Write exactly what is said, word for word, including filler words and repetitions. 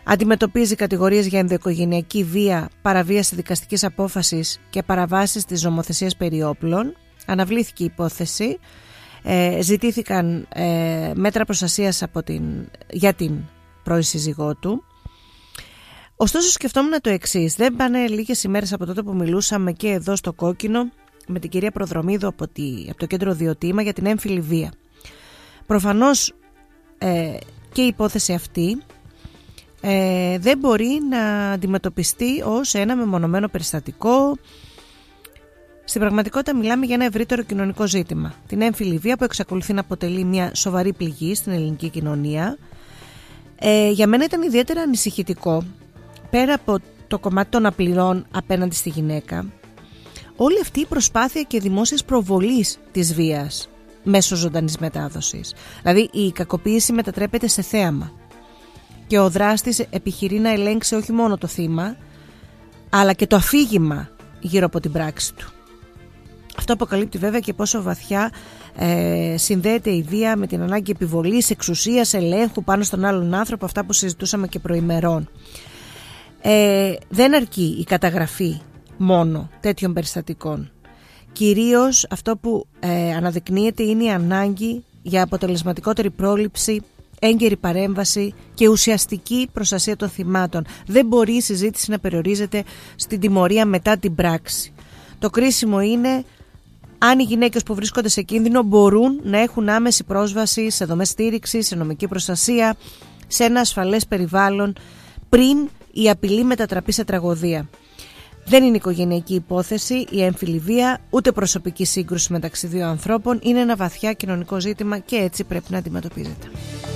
Αντιμετωπίζει κατηγορίες για ενδοοικογενειακή βία, παραβίαση δικαστικής απόφασης και παραβάσεις της νομοθεσίας περί όπλων. Αναβλήθηκε η υπόθεση. Ε, ζητήθηκαν ε, μέτρα προστασίας από την, για την πρώην σύζυγό του. Ωστόσο σκεφτόμουν το εξής. Δεν πάνε λίγες ημέρες από τότε που μιλούσαμε και εδώ στο Κόκκινο με την κυρία Προδρομίδου από, τη, από το κέντρο Διοτήμα για την έμφυλη βία. Προφανώς ε, και η υπόθεση αυτή ε, δεν μπορεί να αντιμετωπιστεί ως ένα μεμονωμένο περιστατικό. Στην πραγματικότητα μιλάμε για ένα ευρύτερο κοινωνικό ζήτημα. Την έμφυλη βία που εξακολουθεί να αποτελεί μια σοβαρή πληγή στην ελληνική κοινωνία. Ε, για μένα ήταν ιδιαίτερα ανησυχητικό, πέρα από το κομμάτι των απειλών απέναντι στη γυναίκα, όλη αυτή η προσπάθεια και δημόσιας προβολής της βίας μέσω ζωντανής μετάδοσης. Δηλαδή η κακοποίηση μετατρέπεται σε θέαμα και ο δράστης επιχειρεί να ελέγξει όχι μόνο το θύμα, αλλά και το αφήγημα γύρω από την πράξη του. Αυτό αποκαλύπτει βέβαια και πόσο βαθιά ε, συνδέεται η βία με την ανάγκη επιβολής, εξουσίας, ελέγχου πάνω στον άλλον άνθρωπο, αυτά που συζητούσαμε και προημερών. Ε, δεν αρκεί η καταγραφή μόνο τέτοιων περιστατικών. Κυρίως αυτό που ε, αναδεικνύεται είναι η ανάγκη για αποτελεσματικότερη πρόληψη, έγκαιρη παρέμβαση και ουσιαστική προστασία των θυμάτων. Δεν μπορεί η συζήτηση να περιορίζεται στην τιμωρία μετά την πράξη. Το κρίσιμο είναι αν οι γυναίκες που βρίσκονται σε κίνδυνο μπορούν να έχουν άμεση πρόσβαση σε δομές στήριξης, σε νομική προστασία, σε ένα ασφαλές περιβάλλον πριν η απειλή μετατραπεί σε τραγωδία. Δεν είναι οικογενειακή υπόθεση η έμφυλη βία, ούτε προσωπική σύγκρουση μεταξύ δύο ανθρώπων. Είναι ένα βαθιά κοινωνικό ζήτημα και έτσι πρέπει να αντιμετωπίζεται.